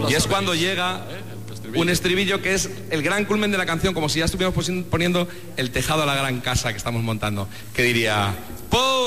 Y es cuando llega un estribillo que es el gran culmen de la canción, como si ya estuviéramos poniendo el tejado a la gran casa que estamos montando, que diría...